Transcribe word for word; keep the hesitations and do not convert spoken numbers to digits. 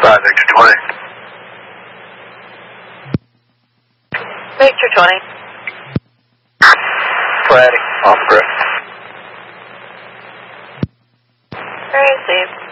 five, Victor twenty. Victor twenty. Friday, off breath. Very safe.